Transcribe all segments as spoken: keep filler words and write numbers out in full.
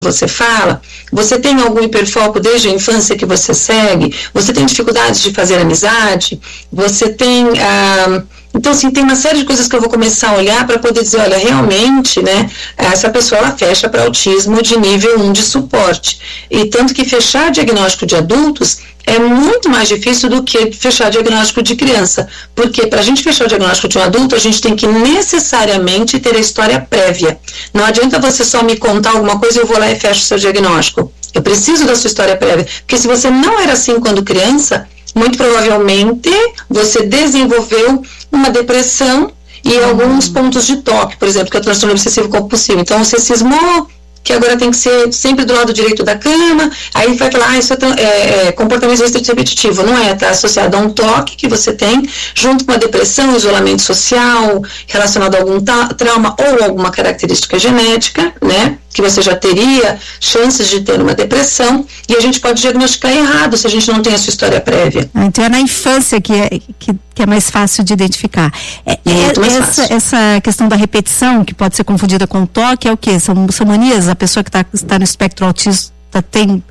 você fala? Você tem algum hiperfoco desde a infância que você segue? Você tem dificuldades de fazer amizade? Você tem... Ah, então, assim, tem uma série de coisas que eu vou começar a olhar para poder dizer, olha, realmente, né, essa pessoa, ela fecha para autismo de nível um de suporte. E tanto que fechar diagnóstico de adultos é muito mais difícil do que fechar diagnóstico de criança, porque para a gente fechar o diagnóstico de um adulto, a gente tem que necessariamente ter a história prévia. Não adianta você só me contar alguma coisa e eu vou lá e fecho o seu diagnóstico. Eu preciso da sua história prévia, porque se você não era assim quando criança, muito provavelmente você desenvolveu uma depressão e uhum. alguns pontos de toque, por exemplo, que é o transtorno obsessivo compulsivo. Então você cismou que agora tem que ser sempre do lado direito da cama, aí vai falar, ah, isso é, é, é comportamento restrito repetitivo. Não é, está associado a um toque que você tem, junto com a depressão, isolamento social, relacionado a algum trauma ou alguma característica genética, né, que você já teria chances de ter uma depressão, e a gente pode diagnosticar errado se a gente não tem a sua história prévia. Então é na infância que é, que, que é mais fácil de identificar. É, Muito mais essa, fácil. Essa questão da repetição, que pode ser confundida com toque, é o quê? São, são manias? A pessoa que tá, está no espectro autista tem...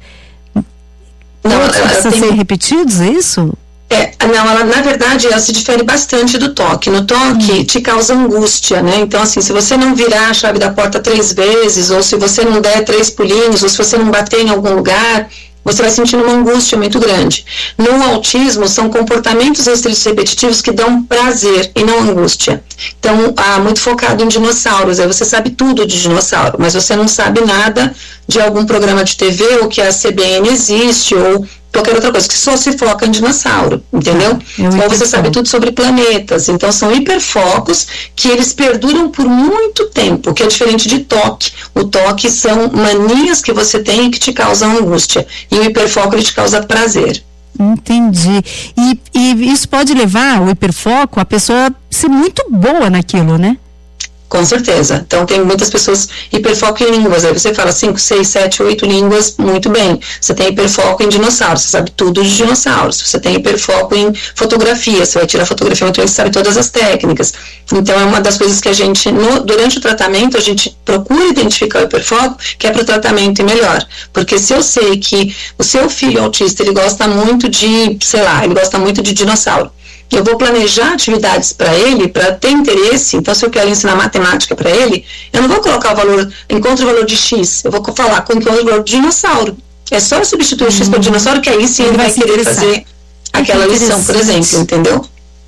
Não, ela, precisa ela tem... ser repetidos, é isso? É, não, ela, na verdade, ela se difere bastante do toque. No toque, hum. te causa angústia, né? Então, assim, se você não virar a chave da porta três vezes, ou se você não der três pulinhos, ou se você não bater em algum lugar, você vai sentindo uma angústia muito grande. No autismo, são comportamentos restritos repetitivos que dão prazer e não angústia. Então, ah, muito focado em dinossauros. Aí você sabe tudo de dinossauro, mas você não sabe nada de algum programa de T V, ou que a C B N existe, ou qualquer outra coisa, que só se foca em dinossauro, entendeu? Ou você sabe tudo sobre planetas. Então são hiperfocos que eles perduram por muito tempo, que é diferente de toque. O toque são manias que você tem e que te causam angústia, e o hiperfoco ele te causa prazer. Entendi. E, e isso pode levar o hiperfoco a pessoa ser muito boa naquilo, né? Com certeza. Então tem muitas pessoas hiperfoco em línguas. Aí você fala cinco, seis, sete, oito línguas, muito bem. Você tem hiperfoco em dinossauros, você sabe tudo de dinossauros. Você tem hiperfoco em fotografia, você vai tirar fotografia, muito bem, você sabe todas as técnicas. Então é uma das coisas que a gente, no, durante o tratamento, a gente procura identificar o hiperfoco, que é para o tratamento ir melhor. Porque se eu sei que o seu filho autista, ele gosta muito de, sei lá, ele gosta muito de dinossauro, eu vou planejar atividades para ele, para ter interesse. Então, se eu quero ensinar matemática para ele, eu não vou colocar o valor, encontre o valor de X, eu vou falar com o valor de dinossauro. É só substituir o X hum. pelo dinossauro, que aí sim ele, ele vai, vai querer fazer aquela lição, por exemplo, entendeu?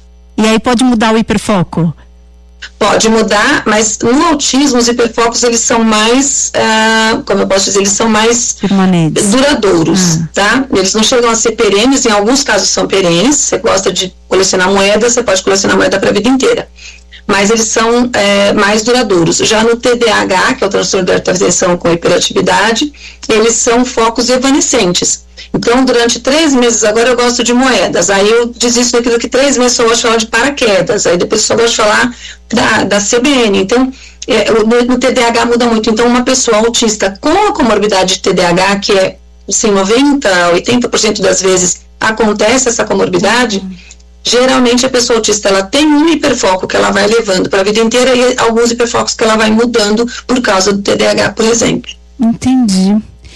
E aí pode mudar o hiperfoco? Pode mudar, mas no autismo os hiperfocos eles são mais, ah, como eu posso dizer, eles são mais permanentes, duradouros, ah. tá? Eles não chegam a ser perenes, em alguns casos são perenes. Você gosta de colecionar moeda, você pode colecionar moeda para a vida inteira, mas eles são é, mais duradouros. Já no T D A H, que é o transtorno de atenção com hiperatividade, eles são focos evanescentes. Então, durante três meses, agora eu gosto de moedas, aí eu desisto daquilo que três meses só gosto de falar de paraquedas, aí depois só gosto de falar da, da C B N. Então, é, no, no T D A H muda muito. Então, uma pessoa autista com a comorbidade de T D A H, que é, assim, noventa, oitenta por cento das vezes acontece essa comorbidade, uhum. geralmente a pessoa autista, ela tem um hiperfoco que ela vai levando para a vida inteira e alguns hiperfocos que ela vai mudando por causa do T D A H, por exemplo. Entendi.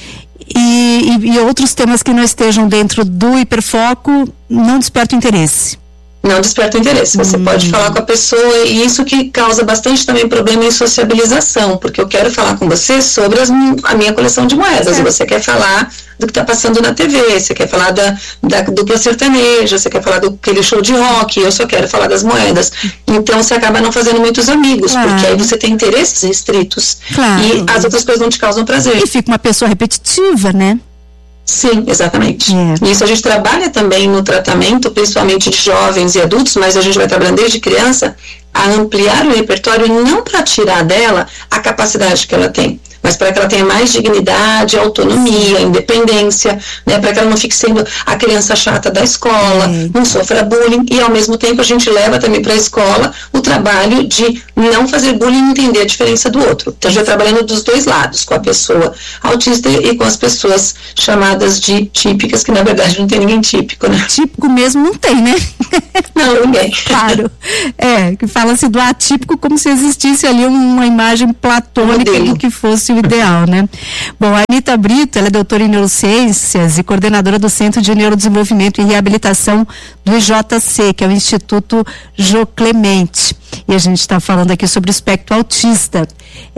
E, e, e outros temas que não estejam dentro do hiperfoco não despertam interesse? Não desperta interesse. Você hum. pode falar com a pessoa, e isso que causa bastante também problema em sociabilização, porque eu quero falar com você sobre as, a minha coleção de moedas, é. e você quer falar do que está passando na T V, você quer falar da, da dupla sertaneja, você quer falar do aquele show de rock, eu só quero falar das moedas. Então você acaba não fazendo muitos amigos, claro. porque aí você tem interesses restritos, claro. e as outras coisas não te causam prazer. E fica uma pessoa repetitiva, né? Sim, exatamente. É. Isso a gente trabalha também no tratamento, principalmente de jovens e adultos, mas a gente vai trabalhando desde criança a ampliar o repertório, não para tirar dela a capacidade que ela tem, mas para que ela tenha mais dignidade, autonomia, independência, né, para que ela não fique sendo a criança chata da escola, é. não sofra bullying, e ao mesmo tempo a gente leva também para a escola o trabalho de não fazer bullying e entender a diferença do outro. Então a gente vai trabalhando dos dois lados, com a pessoa autista e com as pessoas chamadas de típicas, que na verdade não tem ninguém típico, né? Típico mesmo não tem, né? Não, ninguém. Claro. É, que fala-se do atípico como se existisse ali uma imagem platônica do que fosse o ideal, né? Bom, a Anita Brito, ela é doutora em neurociências e coordenadora do Centro de Neurodesenvolvimento e Reabilitação do I J C, que é o Instituto Jô Clemente. E a gente está falando aqui sobre o espectro autista.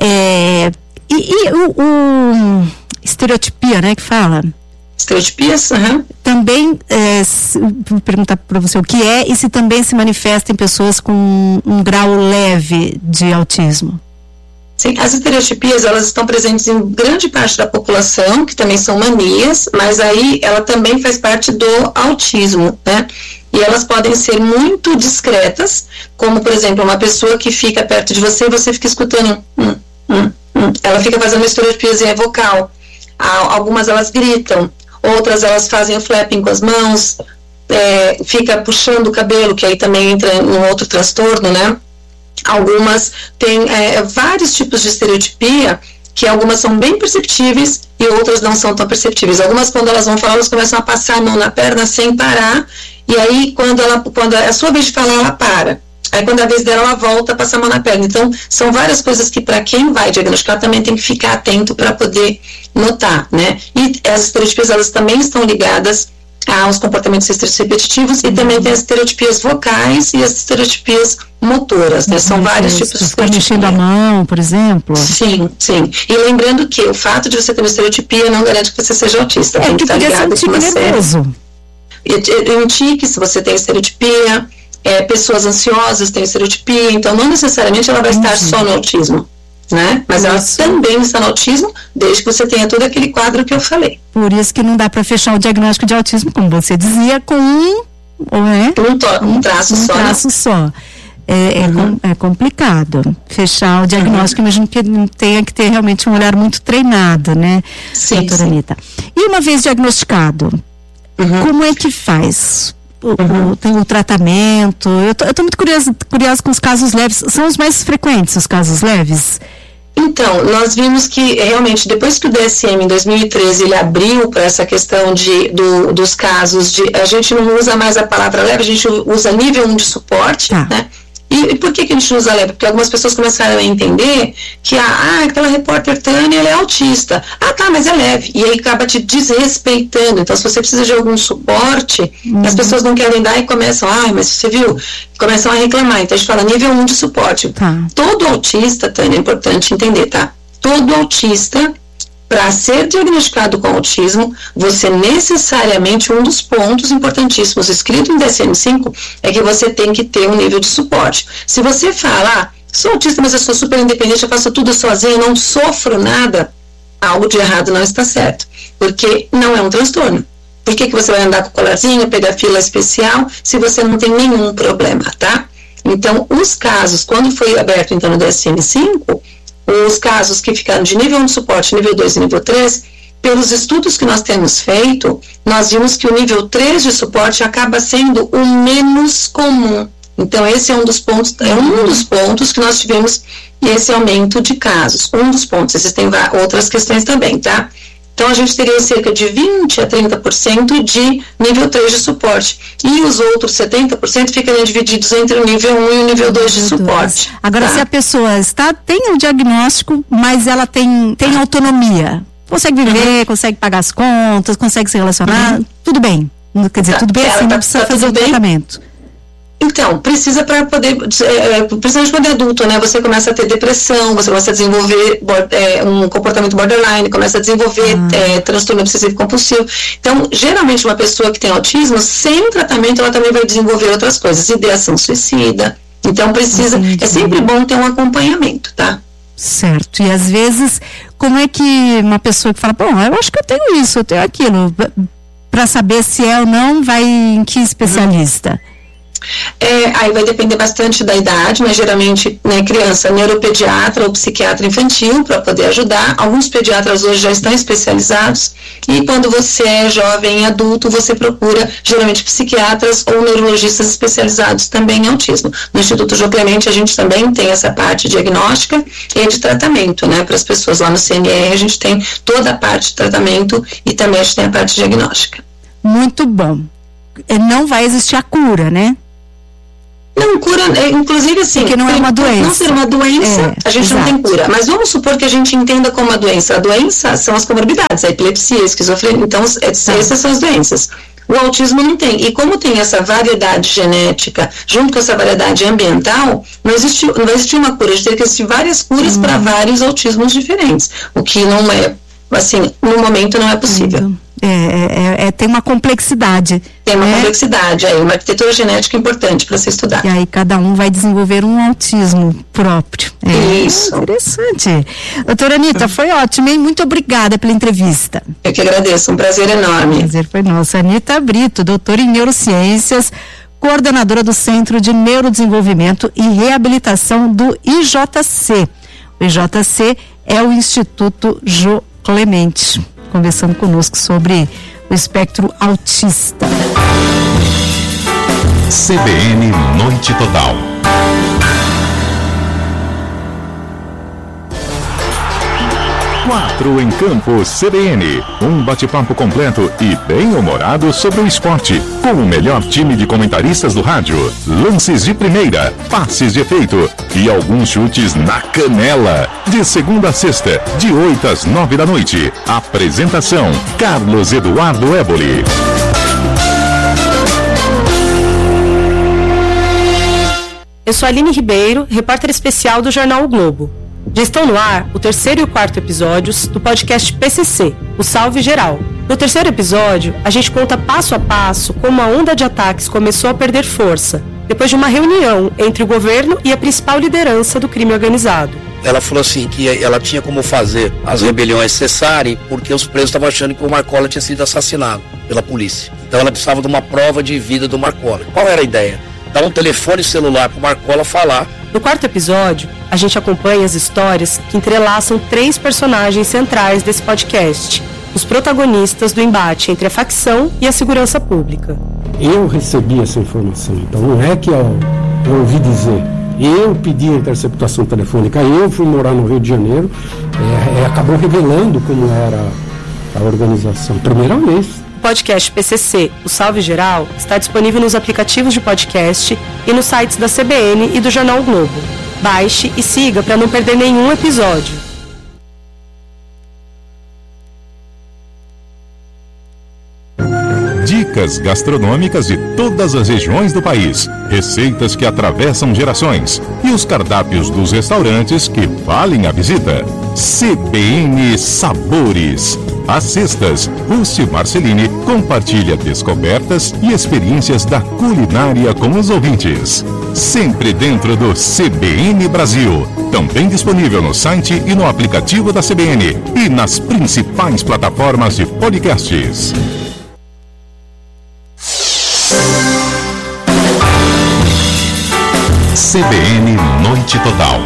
É, e e o, o estereotipia, né, que fala? Estereotipias, uhum. Também, é, se, vou perguntar para você o que é e se também se manifesta em pessoas com um, um grau leve de autismo. Sim, as estereotipias, elas estão presentes em grande parte da população, que também são manias, mas aí ela também faz parte do autismo, né? E elas podem ser muito discretas, como, por exemplo, uma pessoa que fica perto de você e você fica escutando, hum, hum, hum. Ela fica fazendo estereotipiazinha vocal. Algumas elas gritam, outras elas fazem o flapping com as mãos, é, fica puxando o cabelo, que aí também entra em um outro transtorno, né? Algumas têm é, vários tipos de estereotipia, que algumas são bem perceptíveis e outras não são tão perceptíveis. Algumas, quando elas vão falar, elas começam a passar a mão na perna sem parar, e aí quando, ela, quando é a sua vez de falar, ela para. Aí quando é a vez dela, ela volta a passar a mão na perna. Então, são várias coisas que para quem vai diagnosticar também tem que ficar atento para poder notar, né? E as estereotipias, elas também estão ligadas aos comportamentos restritos repetitivos e também tem as estereotipias vocais e as estereotipias motoras, né? São vários tipos de estereotipia. Mexendo a mão, por exemplo. Sim, sim. E lembrando que o fato de você ter uma estereotipia não garante que você seja autista. É, tem que que podia ser um tique nervoso. E um tique, se você tem estereotipia, é, pessoas ansiosas têm estereotipia, então não necessariamente ela vai estar uhum. só no autismo, né? Mas ela também está no autismo, desde que você tenha todo aquele quadro que eu falei. Por isso que não dá para fechar o diagnóstico de autismo, como você dizia, com um, ou é? um, to- um traço um só. Um traço só. É, uhum. é, é complicado fechar o diagnóstico, uhum. imagino que tenha que ter realmente um olhar muito treinado, né, sim, doutora sim. Anita? E uma vez diagnosticado, uhum. como é que faz? O, uhum. o, tem o tratamento? Eu tô, eu tô muito curiosa, curiosa com os casos leves. São os mais frequentes, os casos leves? Então, nós vimos que realmente depois que o D S M em dois mil e treze ele abriu para essa questão de, do, dos casos de, a gente não usa mais a palavra leve, a gente usa nível um de suporte, tá. né? E, e por que, que a gente não usa leve? Porque algumas pessoas começaram a entender que ah, aquela repórter Tânia, ela é autista. Ah, tá, mas é leve. E aí acaba te desrespeitando. Então, se você precisa de algum suporte, uhum. as pessoas não querem dar e começam, ah, mas você viu? Começam a reclamar. Então, a gente fala nível um de suporte. Tá. Todo autista, Tânia, é importante entender, tá? Todo autista, para ser diagnosticado com autismo, você necessariamente, um dos pontos importantíssimos escrito em D S M cinco é que você tem que ter um nível de suporte. Se você fala, ah, sou autista, mas eu sou super independente, eu faço tudo sozinho, não sofro nada, algo de errado não está certo, porque não é um transtorno. Por que, que você vai andar com o colarzinho, pegar fila especial, se você não tem nenhum problema, tá? Então, os casos, quando foi aberto então no D S M cinco, os casos que ficaram de nível um de suporte, nível dois e nível três, pelos estudos que nós temos feito, nós vimos que o nível três de suporte acaba sendo o menos comum. Então, esse é um dos pontos, é um dos pontos que nós tivemos esse aumento de casos. Um dos pontos, existem outras questões também, tá? Então, a gente teria cerca de vinte a trinta por cento de nível três de suporte. E os outros setenta por cento ficariam divididos entre o nível um e o nível dois de suporte. Agora, tá? Se a pessoa está, tem um diagnóstico, mas ela tem, tem autonomia, consegue viver, uhum. consegue pagar as contas, consegue se relacionar, uhum. tudo bem. Quer dizer, tá. tudo bem ela assim, tá, não precisa tá fazer o tratamento. Então, precisa para poder, é, principalmente quando é adulto, né, você começa a ter depressão, você começa a desenvolver é, um comportamento borderline, começa a desenvolver ah. é, transtorno obsessivo compulsivo. Então, geralmente uma pessoa que tem autismo, sem tratamento, ela também vai desenvolver outras coisas, ideação suicida. Então, precisa, Entendi. É sempre bom ter um acompanhamento, tá? Certo, e às vezes, como é que uma pessoa que fala, bom, eu acho que eu tenho isso, eu tenho aquilo, para saber se é ou não, vai em que especialista? Hum. É, aí vai depender bastante da idade, mas geralmente, né, criança, neuropediatra ou psiquiatra infantil para poder ajudar. Alguns pediatras hoje já estão especializados e quando você é jovem e adulto, você procura geralmente psiquiatras ou neurologistas especializados também em autismo. No Instituto Jô Clemente a gente também tem essa parte diagnóstica e de tratamento, né, para as pessoas lá no C N R a gente tem toda a parte de tratamento e também a gente tem a parte diagnóstica. Muito bom. Não vai existir a cura, né? Não, cura, é, inclusive assim... Porque não é uma doença. Não ser uma doença, é, a gente exato. Não tem cura. Mas vamos supor que a gente entenda como uma doença. A doença são as comorbidades, a epilepsia, a esquizofrenia, então essas são as doenças. O autismo não tem. E como tem essa variedade genética, junto com essa variedade ambiental, não existe, não vai existir uma cura. A gente tem que existir várias curas hum. para vários autismos diferentes. O que não é, assim, no momento não é possível. É, é, é, tem uma complexidade. Tem uma né? complexidade, aí, uma arquitetura genética importante para se estudar. E aí cada um vai desenvolver um autismo próprio. É Isso. Interessante. Doutora Anitta, hum. foi ótimo, hein? Muito obrigada pela entrevista. Eu que agradeço, um prazer enorme. O prazer foi nosso. Anitta Brito, doutora em Neurociências, coordenadora do Centro de Neurodesenvolvimento e Reabilitação do I J C. O I J C é o Instituto Jô Clemente, conversando conosco sobre o espectro autista. C B N Noite Total. Quatro em Campo C B N. Um bate-papo completo e bem-humorado sobre o esporte. Com o melhor time de comentaristas do rádio. Lances de primeira, passes de efeito e alguns chutes na canela. De segunda a sexta, de oito às nove da noite. Apresentação: Carlos Eduardo Éboli. Eu sou Aline Ribeiro, repórter especial do Jornal O Globo. Já estão no ar o terceiro e o quarto episódios do podcast P C C, o Salve Geral. No terceiro episódio, a gente conta passo a passo como a onda de ataques começou a perder força, depois de uma reunião entre o governo e a principal liderança do crime organizado. Ela falou assim que ela tinha como fazer as rebeliões cessarem porque os presos estavam achando que o Marcola tinha sido assassinado pela polícia. Então ela precisava de uma prova de vida do Marcola. Qual era a ideia? Dar um telefone celular para o Marcola falar. No quarto episódio, a gente acompanha as histórias que entrelaçam três personagens centrais desse podcast, os protagonistas do embate entre a facção e a segurança pública. Eu recebi essa informação, então não é que eu, eu ouvi dizer. Eu pedi a interceptação telefônica, eu fui morar no Rio de Janeiro, é, é, acabou revelando como era a organização, primeira vez. O podcast P C C, o Salve Geral, está disponível nos aplicativos de podcast e nos sites da C B N e do Jornal o Globo. Baixe e siga para não perder nenhum episódio. Dicas gastronômicas de todas as regiões do país, receitas que atravessam gerações e os cardápios dos restaurantes que valem a visita. C B N Sabores. Às sextas, Ruth Marcelini compartilha descobertas e experiências da culinária com os ouvintes. Sempre dentro do C B N Brasil. Também disponível no site e no aplicativo da C B N e nas principais plataformas de podcasts. C B N Noite Total.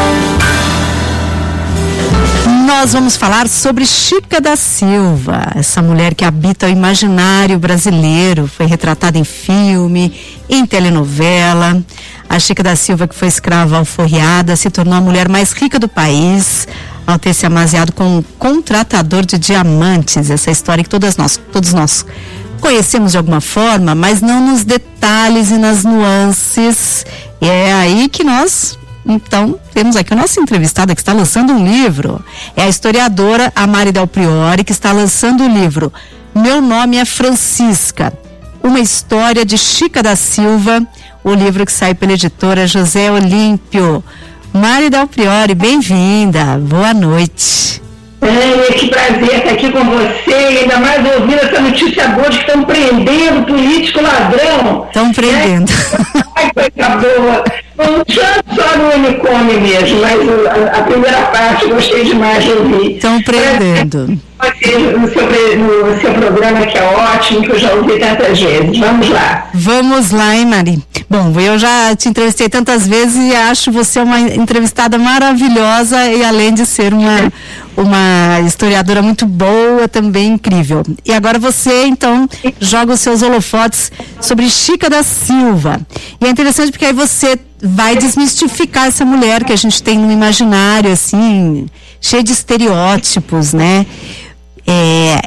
Nós vamos falar sobre Chica da Silva, essa mulher que habita o imaginário brasileiro, foi retratada em filme, em telenovela. A Chica da Silva, que foi escrava alforriada, se tornou a mulher mais rica do país, ao ter se amaziado com um contratador de diamantes. Essa história que todas nós, todos nós conhecemos de alguma forma, mas não nos detalhes e nas nuances. E é aí que nós... Então, temos aqui a nossa entrevistada que está lançando um livro. É a historiadora Mari Del Priore, que está lançando o livro Meu Nome é Francisca, uma história de Chica da Silva, o livro que sai pela editora José Olímpio. Mari Del Priore, bem-vinda, boa noite. É, que prazer estar aqui com você, ainda mais ouvindo essa notícia boa de que estão prendendo político ladrão. Estão prendendo. É. Ai, coisa boa. Não tinha só no Unicome mesmo, mas a, a primeira parte gostei demais de ouvir. Estão prendendo. Você, no, seu, no seu programa, que é ótimo, que eu já ouvi tantas vezes. Vamos lá. Vamos lá, hein, Mari? Bom, eu já te entrevistei tantas vezes e acho você uma entrevistada maravilhosa e, além de ser uma, uma historiadora muito boa, também incrível. E agora você, então, joga os seus holofotes sobre Chica da Silva. E é interessante porque aí você vai desmistificar essa mulher que a gente tem no imaginário, assim, cheio de estereótipos, né? É,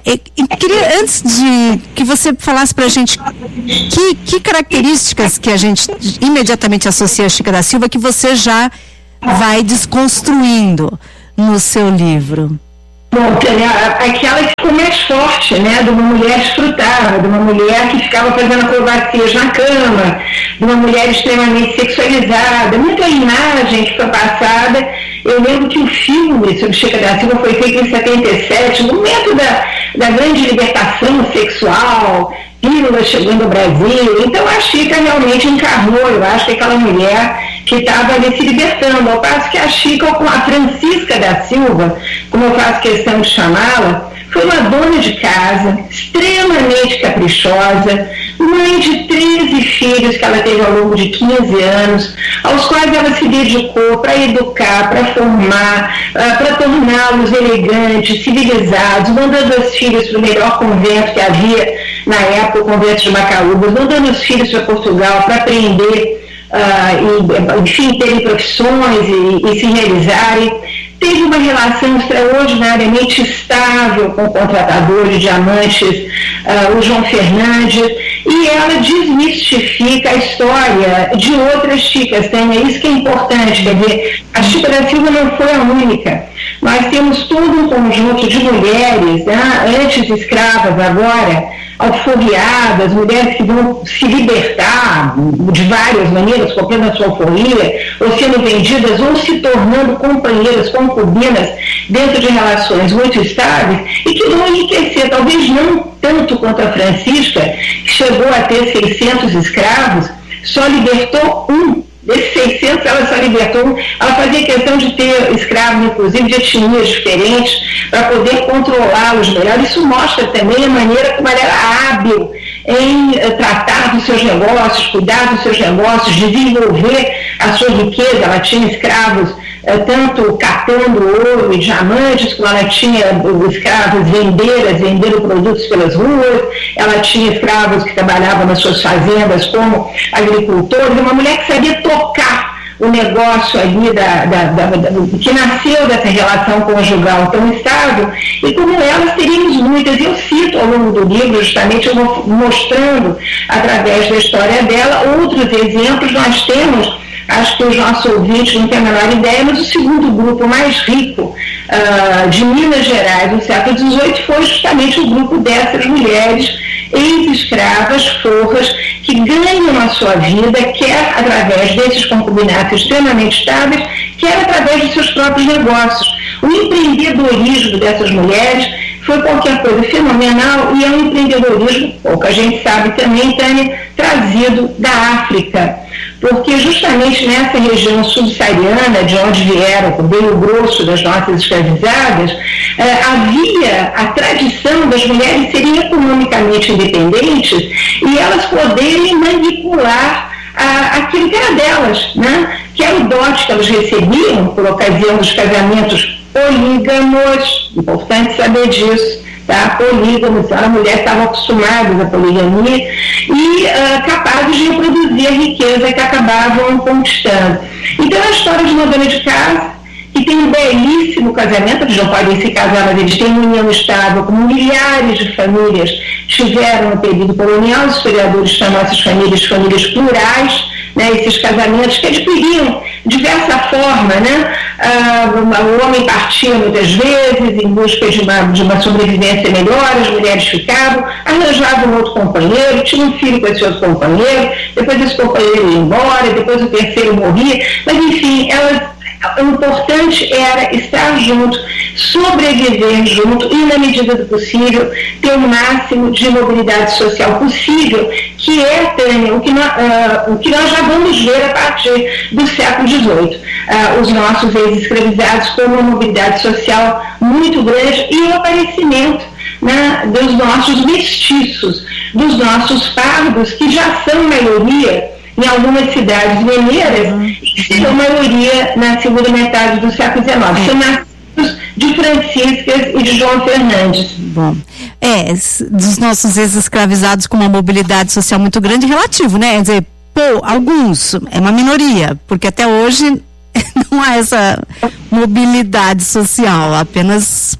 eu, eu queria, antes de que você falasse pra gente que, que características que a gente imediatamente associa a Chica da Silva que você já vai desconstruindo no seu livro. Bom, aquela que ficou mais forte, né, de uma mulher escrutada, de uma mulher que ficava fazendo acrobacias na cama, de uma mulher extremamente sexualizada, muita imagem que foi passada. Eu lembro que o filme sobre Chica da Silva foi feito em setenta e sete, no momento da, da grande libertação sexual, pílula chegando ao Brasil. Então a Chica realmente encarnou, eu acho que aquela mulher que estava ali se libertando, ao passo que a Chica, com a Francisca da Silva, como eu faço questão de chamá-la, foi uma dona de casa, extremamente caprichosa, mãe de treze filhos que ela teve ao longo de quinze anos, aos quais ela se dedicou para educar, para formar, uh, para torná-los elegantes, civilizados, mandando os filhos para o melhor convento que havia na época, o convento de Macaúbas, mandando os filhos para Portugal para aprender, uh, e, enfim, terem profissões e, e se realizarem. Teve uma relação extraordinariamente estável com o contratador de diamantes, uh, o João Fernandes, e ela desmistifica a história de outras Chicas. Tem, é isso que é importante, quer dizer, a Chica da Silva não foi a única. Nós temos todo um conjunto de mulheres, né, antes escravas, agora alforriadas, mulheres que vão se libertar de várias maneiras, comprando a sua alforria, ou sendo vendidas, ou se tornando companheiras, concubinas, dentro de relações muito estáveis, e que vão enriquecer, talvez não tanto quanto a Francisca, que chegou a ter seiscentos escravos, só libertou um. Desses seiscentos, ela só libertou um. Ela fazia questão de ter escravos, inclusive, de etnias diferentes, para poder controlá-los melhor. Isso mostra também a maneira como ela era hábil em uh, tratar dos seus negócios, cuidar dos seus negócios, desenvolver a sua riqueza. Ela tinha escravos uh, tanto catando ouro e diamantes, como ela tinha uh, escravos vendeiras, vendendo produtos pelas ruas. Ela tinha escravos que trabalhavam nas suas fazendas como agricultores. Uma mulher que sabia tocar o negócio ali da, da, da, da, que nasceu dessa relação conjugal tão estável, e como elas teríamos muitas. Eu cito ao longo do livro, justamente eu vou mostrando através da história dela outros exemplos. Nós temos, acho que os nossos ouvintes não têm a menor ideia, mas o segundo grupo mais rico uh, de Minas Gerais no século dezoito foi justamente o grupo dessas mulheres ex-escravas, forras, que ganham a sua vida, quer através desses concubinatos extremamente estáveis, quer através de seus próprios negócios. O empreendedorismo dessas mulheres foi qualquer coisa fenomenal, e é um empreendedorismo, pouca gente sabe também, Tânia, trazido da África, porque justamente nessa região subsaariana, de onde vieram, veio o grosso das nossas escravizadas, eh, havia a tradição das mulheres serem economicamente independentes e elas poderem manipular a, aquilo que era delas, né? Que era o dote que elas recebiam por ocasião dos casamentos polígamos. Importante saber disso, tá? Polígamos, a mulher estava acostumada à poligamia e uh, capazes de reproduzir a riqueza que acabavam conquistando. Então, a história de uma dona de casa que tem um belíssimo casamento, eles não podem se casar, mas eles têm uma união estável, como milhares de famílias tiveram no período colonial. Os historiadores chamam essas famílias famílias plurais, né, esses casamentos que adquiriam diversa forma, né? Ah, o homem partia muitas vezes em busca de uma, de uma sobrevivência melhor, as mulheres ficavam, arranjavam um outro companheiro, tinham um filho com esse outro companheiro, depois esse companheiro ia embora, depois o terceiro morria, mas enfim, elas, o importante era estar junto, sobreviver junto e, na medida do possível, ter o máximo de mobilidade social possível, que é, Tânia, o que nós, uh, o que nós já vamos ver a partir do século dezoito. Uh, os nossos ex-escravizados com uma mobilidade social muito grande e o aparecimento, né, dos nossos mestiços, dos nossos pardos, que já são maioria em algumas cidades mineiras, e são maioria na segunda metade do século dezenove. São nascidos de Franciscas e de João Fernandes. Bom, é, dos nossos ex-escravizados com uma mobilidade social muito grande, relativo, né? Quer dizer, pô, alguns, é uma minoria, porque até hoje não há essa mobilidade social, apenas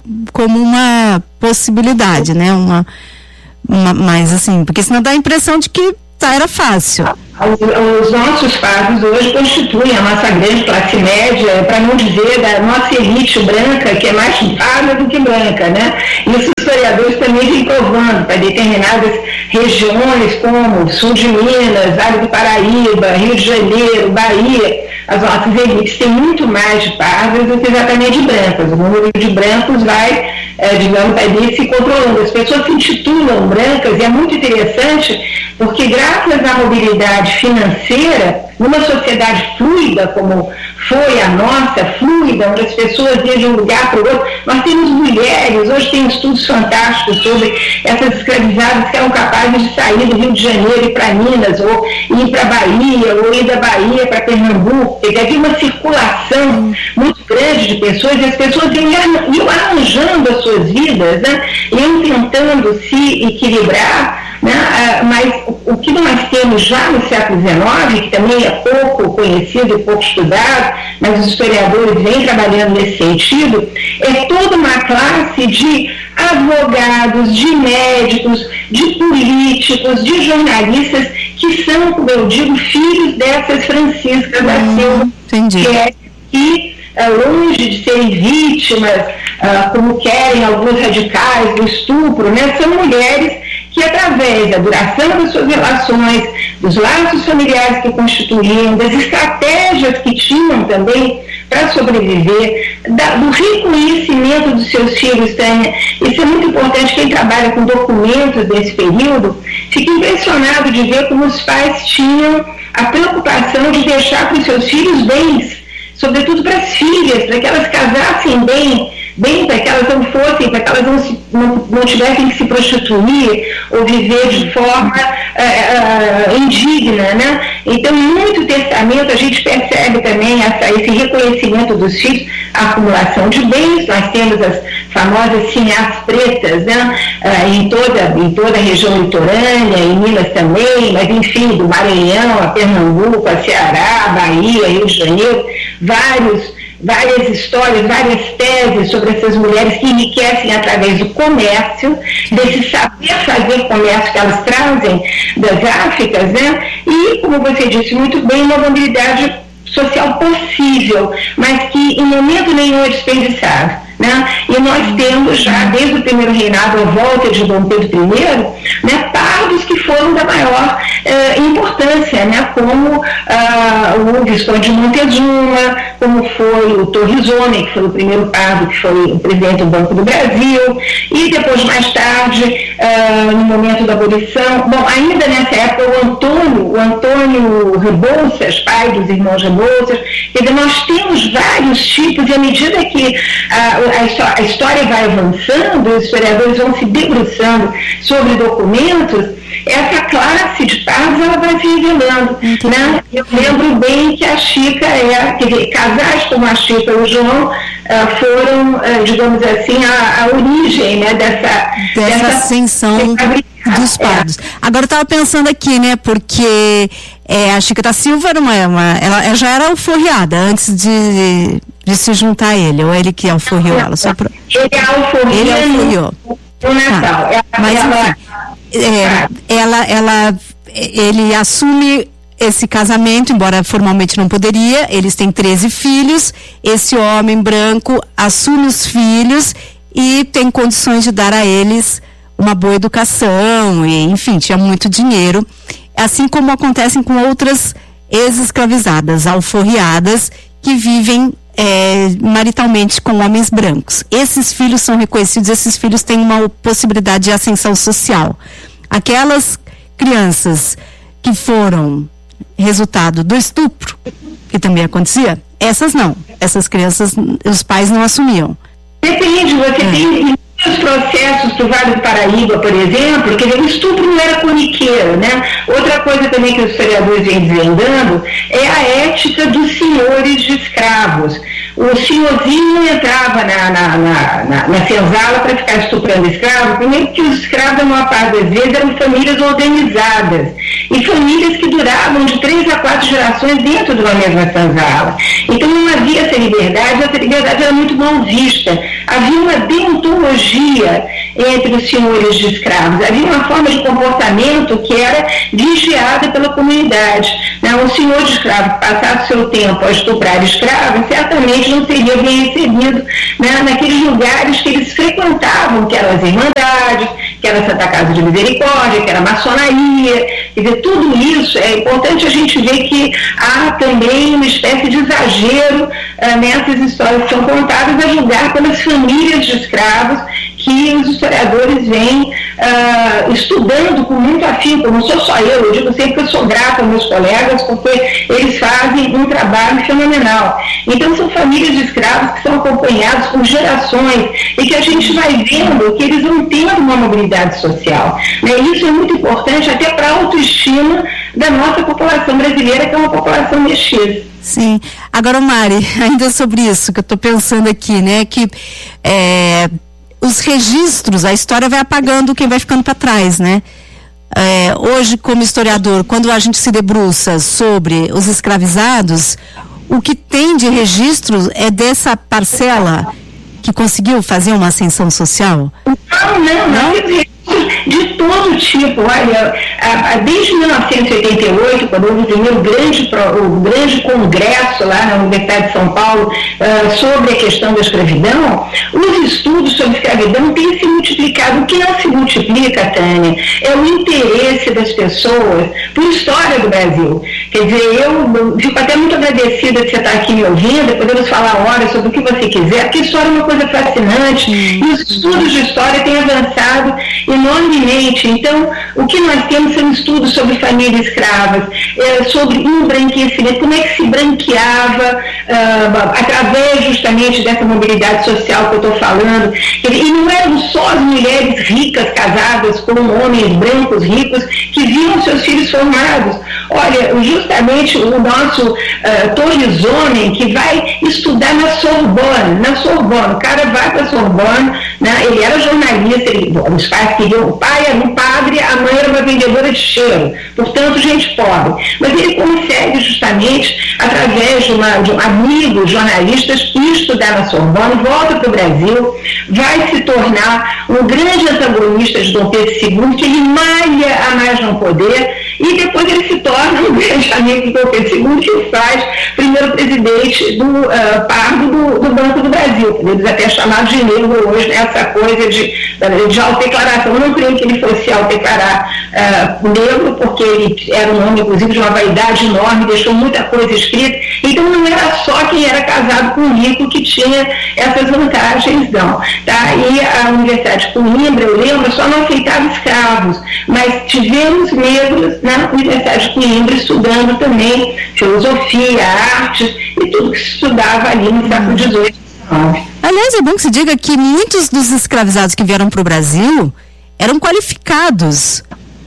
como uma possibilidade, né? Uma, uma, mas assim, porque senão dá a impressão de que tá, era fácil. Os, os nossos padres hoje constituem a nossa grande classe média, para não dizer da nossa elite branca, que é mais parda do que branca, né? E os historiadores também vêm provando para determinadas regiões, como sul de Minas, Vale do Paraíba, Rio de Janeiro, Bahia, as nossas elites têm muito mais de pardas do que exatamente de brancas. O número de brancos vai, é, digamos, ali se controlando. As pessoas se intitulam brancas e é muito interessante porque graças à mobilidade financeira, numa sociedade fluida como foi a nossa, fluida, onde as pessoas iam de um lugar para o outro, nós temos mulheres, hoje tem estudos fantásticos sobre essas escravizadas que eram capazes de sair do Rio de Janeiro e ir para Minas, ou ir para Bahia, ou ir da Bahia para Pernambuco. Havia uma circulação muito grande de pessoas, e as pessoas iam, iam arranjando as suas vidas, né? Iam tentando se equilibrar, né? Mas o que nós temos já no século dezenove, que também é pouco conhecido e pouco estudado, mas os historiadores vêm trabalhando nesse sentido, é toda uma classe de advogados, de médicos, de políticos, de jornalistas, que são, como eu digo, filhos dessas Franciscas hum, da Silva, entendi. que é que, longe de serem vítimas, como querem alguns radicais do estupro, né, são mulheres que, através da duração das suas relações, dos laços familiares que constituíam, das estratégias que tinham também para sobreviver, da, do reconhecimento dos seus filhos, Tânia. Isso é muito importante. Quem trabalha com documentos desse período fica impressionado de ver como os pais tinham a preocupação de deixar para os seus filhos bens, sobretudo para as filhas, para que elas casassem bem, bem para que elas não fossem, para que elas não, se, não, não tivessem que se prostituir ou viver de forma uh, uh, indigna, né? Então, em muito testamento, a gente percebe também essa, esse reconhecimento dos filhos, a acumulação de bens. Nós temos as famosas sinhás pretas, né? Uh, em, toda, em toda a região litorânea, em Minas também, mas enfim, do Maranhão a Pernambuco, a Ceará, Bahia, Rio de Janeiro, vários várias histórias, várias teses sobre essas mulheres que enriquecem através do comércio, desse saber fazer comércio que elas trazem das Áfricas, né? E, como você disse muito bem, uma mobilidade social possível, mas que em momento nenhum é desperdiçável, né? E nós temos já, desde o primeiro reinado, a volta de Dom Pedro primeiro, né, pardos que foram da maior eh, importância, né, como ah, o Visconde de Montezuma, como foi o Torrigione, que foi o primeiro pardo que foi o presidente do Banco do Brasil, e depois, mais tarde, ah, no momento da abolição, bom, ainda nessa época, o Antônio, o Antônio Rebouças, pai dos irmãos Rebouças. Quer dizer, nós temos vários tipos, e à medida que ah, a, a história vai avançando, os historiadores vão se debruçando sobre documentos, essa classe de pardos ela vai se revelando, né? Eu lembro bem que a Chica, é, quer dizer, casais como a Chica e o João uh, foram, uh, digamos assim, a, a origem, né, dessa, dessa, dessa ascensão dos pardos. É. Agora eu estava pensando aqui, né, porque é, a Chica da Silva era uma, uma ela, ela já era alforriada antes de, de se juntar a ele, ou ele que alforriou ela? Só pra... Ele alforriou. Ele alforriou. No Natal. Ah, mas enfim, é, ela, ela, ele assume esse casamento, embora formalmente não poderia. Eles têm treze filhos. Esse homem branco assume os filhos e tem condições de dar a eles uma boa educação, e, enfim, tinha muito dinheiro, assim como acontecem com outras ex-escravizadas, alforriadas, que vivem é, maritalmente com homens brancos. Esses filhos são reconhecidos, esses filhos têm uma possibilidade de ascensão social. Aquelas crianças que foram resultado do estupro, que também acontecia, essas não. Essas crianças, os pais não assumiam. Depende, você é. tem os processos processos do Vale do Paraíba, por exemplo, que o estupro não era corriqueiro, né? Outra coisa também que os historiadores vêm desvendando é a ética dos senhores de escravos. O senhorzinho não entrava na, na, na, na, na senzala para ficar estuprando escravos, primeiro que os escravos, a maior parte das vezes, eram famílias organizadas, e famílias que duravam de três a quatro gerações dentro de uma mesma senzala. Então não havia essa liberdade, essa liberdade era muito mal vista. Havia uma deontologia entre os senhores de escravos, havia uma forma de comportamento que era vigiada pela comunidade. Né? Um senhor de escravo que passasse seu tempo a estuprar escravos, certamente não seria bem recebido, né, naqueles lugares que eles frequentavam, que eram as irmandades, que era a Santa Casa de Misericórdia, que era a maçonaria. Quer dizer, tudo isso é importante a gente ver que há também uma espécie de exagero uh, nessas histórias que são contadas, a julgar pelas famílias de escravos, que os historiadores vêm uh, estudando com muito afinco. Não sou só eu, eu digo sempre que eu sou grata aos meus colegas, porque eles fazem um trabalho fenomenal. Então são famílias de escravos que são acompanhados por gerações e que a gente vai vendo que eles vão tendo uma mobilidade social. Né? Isso é muito importante até para a autoestima da nossa população brasileira, que é uma população mestiça. Sim. Agora, Mari, ainda sobre isso que eu estou pensando aqui, né, que é, os registros, a história vai apagando quem vai ficando para trás, né? É, hoje, como historiador, quando a gente se debruça sobre os escravizados, o que tem de registros é dessa parcela que conseguiu fazer uma ascensão social? Não, não, não. não? De todo tipo. Olha, desde mil novecentos e oitenta e oito, quando houve o primeiro grande, o grande congresso lá na Universidade de São Paulo uh, sobre a questão da escravidão, os estudos sobre escravidão têm se multiplicado. O que não se multiplica, Tânia, é o interesse das pessoas por história do Brasil. Quer dizer, eu fico até muito agradecida de você estar aqui me ouvindo, podemos falar horas sobre o que você quiser, porque história é uma coisa fascinante, e os estudos de história têm avançado enormemente. Então, o que nós temos são estudos sobre famílias escravas, é, sobre embranquecimento, como é que se branqueava uh, através justamente dessa mobilidade social que eu estou falando. E não eram só as mulheres ricas casadas com homens brancos ricos que viam seus filhos formados. Olha, justamente o nosso uh, Torres Homem, que vai estudar na Sorbonne, na Sorbonne, o cara vai para a Sorbonne, né? Ele era jornalista, ele, bom, os pais queriam, o pai era um padre, a mãe era uma vendedora de cheiro, portanto gente pobre, mas ele consegue justamente, através de, uma, de um amigo jornalistas, estudar na Sorbonne, volta para o Brasil, vai se tornar um grande antagonista de Dom Pedro segundo, que ele malha a mais no poder, e depois ele se torna um grande amigo de Dom Pedro segundo, que o faz primeiro presidente do uh, Pardo do, do Banco do Brasil, eles até chamados de negro hoje, né, essa coisa de, de autodeclaração. Eu não creio que ele fosse autodeclarar uh, negro, porque ele era um homem, inclusive, de uma vaidade enorme, deixou muita coisa escrita. Então não era só quem era casado com um rico que tinha essas vantagens, não. Tá? E a Universidade de Coimbra, eu lembro, só não aceitava escravos, mas tivemos negros na Universidade de Coimbra estudando também filosofia, artes e tudo que se estudava ali no século dezoito e dezenove. Aliás, é bom que se diga que muitos dos escravizados que vieram para o Brasil eram qualificados.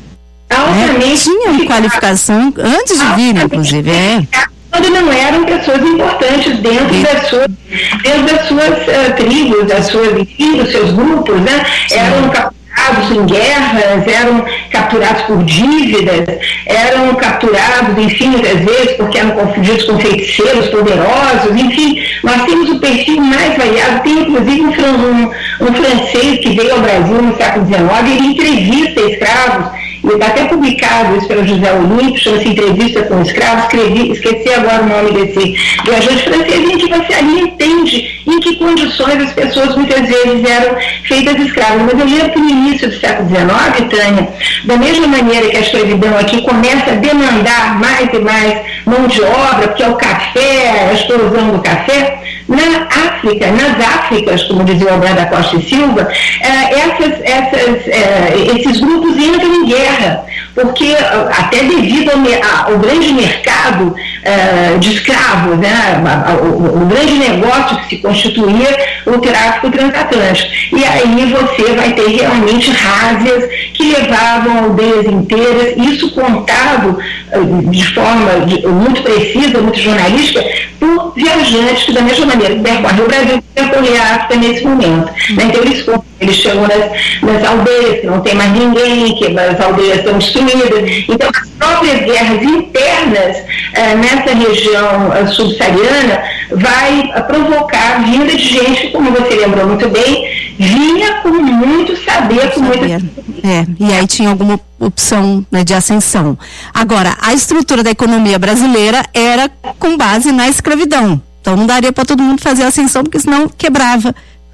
Altamente. É, tinham qualificação antes de vir, inclusive. É. Quando não eram pessoas importantes dentro Sim. das suas, dentro das suas uh, tribos, das suas, enfim, dos seus grupos, né? Sim. Eram capturados em guerras, eram capturados por dívidas, eram capturados, enfim, às vezes porque eram confundidos com feiticeiros poderosos, enfim, nós temos o perfil mais variado. Tem inclusive um, um, um francês que veio ao Brasil no século dezenove, ele entrevista escravos, e está até publicado isso pelo José Olímpio, chama-se Entrevista com Escravos, escrevi, esqueci agora o nome desse viajante francês, em que você ali entende em que condições as pessoas muitas vezes eram feitas escravas. Mas eu lembro que no início do século dezenove, Tânia, da mesma maneira que a escravidão aqui começa a demandar mais e mais mão de obra, porque é o café, a explosão do café, na África, nas Áfricas, como dizia o Alberto da Costa e Silva, eh, essas, essas, eh, esses grupos entram em guerra, porque até devido ao, ao grande mercado uh, de escravos, né, o, o grande negócio que se constituía o tráfico transatlântico. E aí você vai ter realmente rázias que levavam aldeias inteiras, isso contado uh, de forma de, muito precisa, muito jornalística, por viajantes que, da mesma maneira que percorrem o Brasil, percorrem a África nesse momento. Né? Então eles, eles chegam nas, nas aldeias, que não tem mais ninguém, que as aldeias estão destruídas. Então as próprias guerras internas uh, nessa região uh, subsaariana vai uh, provocar a vinda de gente que, como você lembrou muito bem, vinha com muito saber, com muita... É, e aí tinha alguma opção, né, de ascensão. Agora, a estrutura da economia brasileira era com base na escravidão. Então não daria para todo mundo fazer ascensão, porque senão quebrava.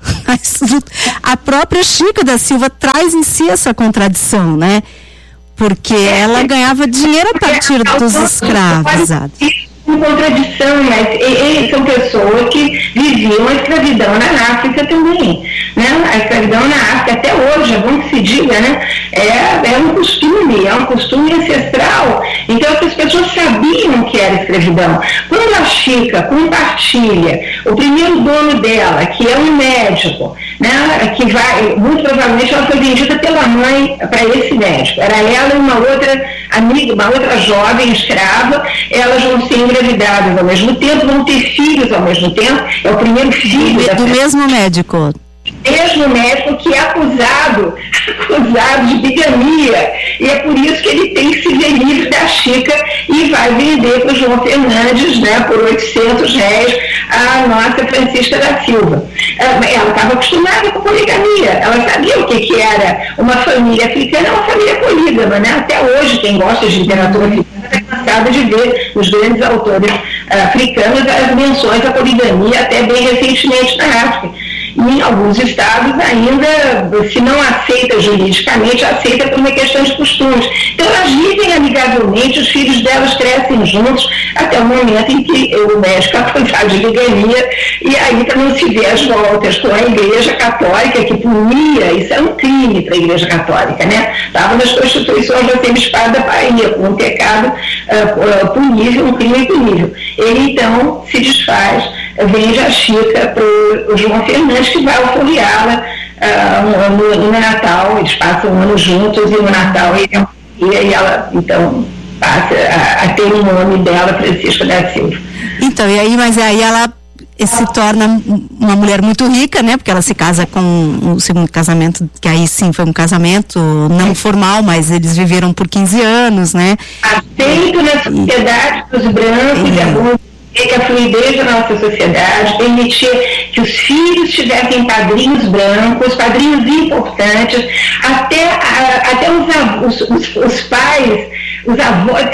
A própria Chica da Silva traz em si essa contradição, né? Porque ela ganhava dinheiro a partir dos escravos. Uma contradição, mas eles são pessoas que viviam a escravidão na África também, né? A escravidão na África até hoje, é bom que se diga, né? É, é um costume, é um costume ancestral. Então essas pessoas sabiam que era escravidão. Quando a Chica compartilha o primeiro dono dela, que é um médico, né? Que vai, muito provavelmente ela foi vendida pela mãe para esse médico. Era ela e uma outra amiga, uma outra jovem escrava, elas vão ser engravidadas ao mesmo tempo, vão ter filhos ao mesmo tempo, é o primeiro filho do, da do mesmo médico. Mesmo médico que é acusado, acusado de bigamia, e é por isso que ele tem que se ver livre da Chica e vai vender para o João Fernandes, né, por oitocentos réis, a nossa Francisca da Silva. Ela estava acostumada com poligamia, ela sabia o que, que era uma família africana, uma família polígama, né? Até hoje, quem gosta de literatura africana está cansado de ver os grandes autores africanos as menções à poligamia, até bem recentemente na África. Em alguns estados ainda, se não aceita juridicamente, aceita por uma questão de costumes. Então elas vivem amigavelmente, os filhos delas crescem juntos, até o momento em que o médico é acusado de bigamia, e aí também se vê as voltas com a Igreja Católica, que punia, isso é um crime para a Igreja Católica, né? Estava nas Constituições da Semi-Espada da Bahia, com um pecado uh, punível, um crime punível. Ele então se desfaz, vende a Chica para o João Fernandes, que vai alforriá-la uh, no, no Natal. Eles passam um ano juntos, e no Natal ele, e ela então passa a, a ter o nome dela, Francisca da Silva. Então, e aí, mas aí ela se torna uma mulher muito rica, né? Porque ela se casa com o segundo casamento, que aí sim foi um casamento não formal, mas eles viveram por quinze anos, né? Aceito na sociedade dos brancos, de alguns que a fluidez da nossa sociedade permitia que os filhos tivessem padrinhos brancos, padrinhos importantes, até, a, até os, os, os pais, os avós,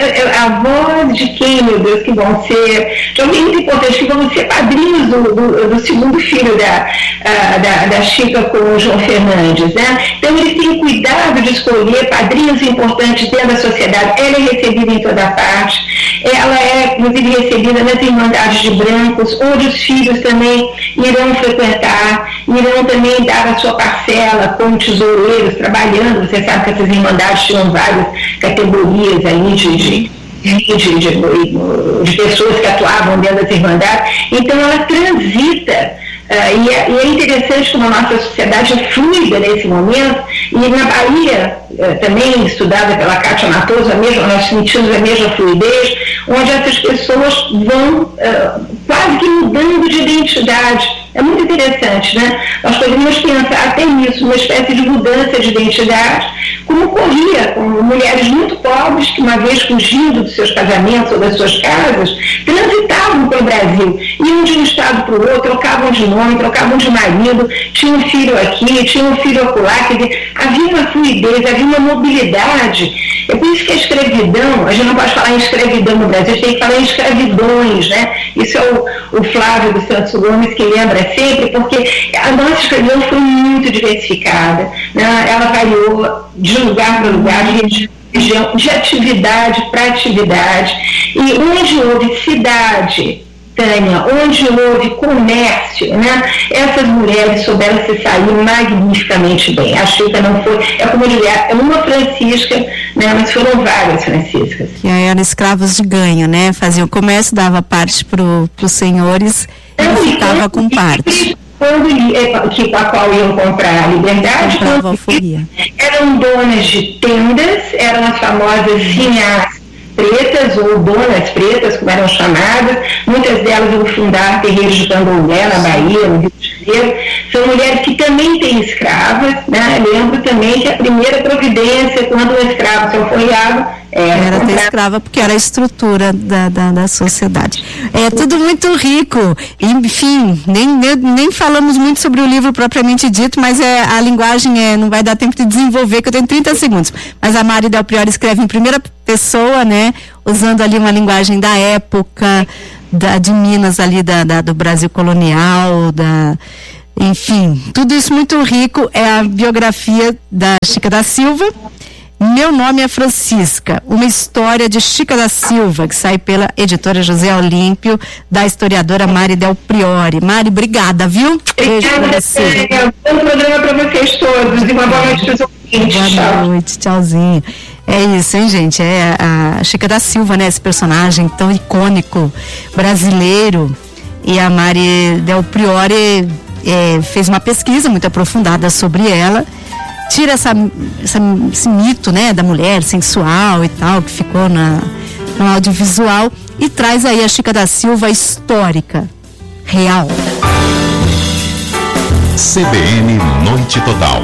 avós de quem, meu Deus, que vão ser, de alguém muito importante, que vão ser padrinhos do, do, do segundo filho da, uh, da, da Chica com o João Fernandes, né? Então eles têm cuidado de escolher padrinhos importantes dentro da sociedade. Ela é recebida em toda parte, ela é, inclusive, recebida nas Irmandades de Brancos, onde os filhos também irão frequentar, irão também dar a sua parcela como tesoureiros, trabalhando. Você sabe que essas Irmandades tinham várias categorias aí de, de, de, de, de, de pessoas que atuavam dentro das Irmandades. Então ela transita. Uh, e, é, e é interessante como a nossa sociedade é fluida nesse momento, e na Bahia, uh, também estudada pela Cátia Matoso, a mesma, nós sentimos a mesma fluidez, onde essas pessoas vão uh, quase que mudando de identidade. É muito interessante, né? Nós poderíamos pensar até nisso, uma espécie de mudança de identidade, como ocorria com mulheres muito pobres que, uma vez fugindo dos seus casamentos ou das suas casas, transitavam pelo Brasil, iam de um estado para o outro, trocavam de nome, trocavam de marido, tinham um filho aqui, tinham um filho acolá, quer dizer, havia uma fluidez, havia uma mobilidade. É por isso que a escravidão, a gente não pode falar em escravidão no Brasil, a gente tem que falar em escravidões, né? Isso é o, o Flávio dos Santos Gomes que lembra sempre, porque a nossa escravidão foi muito diversificada, né? Ela variou de lugar para lugar, de região, de atividade para atividade, e onde houve cidade, Tânia, onde houve comércio, né, essas mulheres souberam se sair magnificamente bem. A Chica não foi, é como eu diria, é uma Francisca, né, mas foram várias Franciscas. Que eram escravos de ganho, né? Faziam comércio, dava parte para os senhores e ficava com parte. Quando, que, a qual iam comprar a liberdade, comprava alforria. Eram donas de tendas, eram as famosas sinhás pretas ou donas pretas, como eram chamadas. Muitas delas vão fundar terreiros de candomblé na Bahia, no Rio de Janeiro. São mulheres que também têm escravas, né? Lembro também que a primeira providência, quando um escravo se alforriava, era, era ter escrava, porque era a estrutura da, da, da sociedade. É tudo muito rico. Enfim, nem, nem, nem falamos muito sobre o livro propriamente dito, mas é, a linguagem é, não vai dar tempo de desenvolver, que eu tenho trinta segundos. Mas a Mari Del Priore escreve em primeira pessoa, né? Usando ali uma linguagem da época, da, de Minas ali, da, da, do Brasil colonial, da... Enfim, tudo isso muito rico. É a biografia da Chica da Silva. Meu nome é Francisca, uma história de Chica da Silva, que sai pela editora José Olímpio, da historiadora Mari Del Priore. Mari, obrigada, viu? Beijo pra você. É um programa para vocês todos e uma boa noite para os ouvintes. Boa noite, tchauzinho. É isso, hein, gente? É a Chica da Silva, né? Esse personagem tão icônico brasileiro. E a Mari Del Priore é, fez uma pesquisa muito aprofundada sobre ela. Tira essa, essa, esse mito, né, da mulher sensual e tal, que ficou na, no audiovisual, e traz aí a Chica da Silva histórica, real. C B N Noite Total.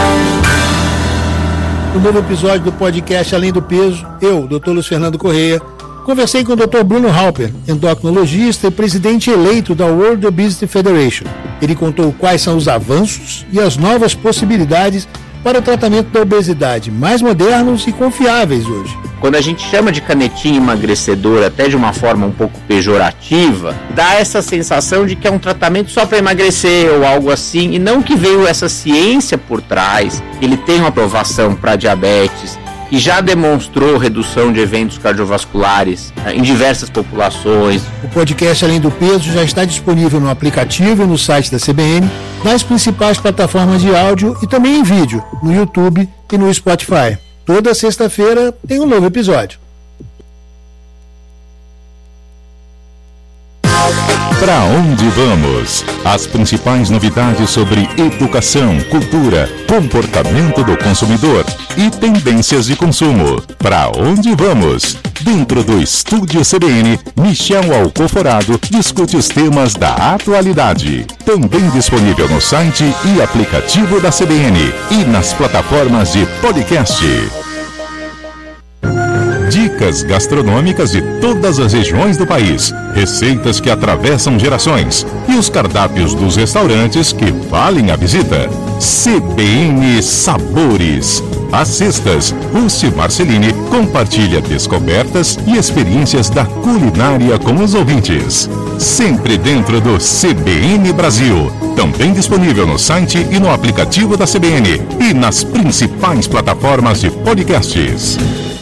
No novo episódio do podcast Além do Peso, eu, doutor Luiz Fernando Correia, conversei com o doutor Bruno Halper, endocrinologista e presidente eleito da World Obesity Federation. Ele contou quais são os avanços e as novas possibilidades para o tratamento da obesidade, mais modernos e confiáveis hoje. Quando a gente chama de canetinha emagrecedora, até de uma forma um pouco pejorativa, dá essa sensação de que é um tratamento só para emagrecer ou algo assim, e não que veio essa ciência por trás. Ele tem uma aprovação para diabetes, que já demonstrou redução de eventos cardiovasculares em diversas populações. O podcast Além do Peso já está disponível no aplicativo e no site da C B N, nas principais plataformas de áudio e também em vídeo, no YouTube e no Spotify. Toda sexta-feira tem um novo episódio. Para onde vamos? As principais novidades sobre educação, cultura, comportamento do consumidor e tendências de consumo. Para onde vamos? Dentro do Estúdio C B N, Michel Alcoforado discute os temas da atualidade. Também disponível no site e aplicativo da C B N e nas plataformas de podcast. Dicas gastronômicas de todas as regiões do país, receitas que atravessam gerações e os cardápios dos restaurantes que valem a visita. C B N Sabores. Às sextas, Ruth Marcelini compartilha descobertas e experiências da culinária com os ouvintes. Sempre dentro do C B N Brasil. Também disponível no site e no aplicativo da C B N e nas principais plataformas de podcasts.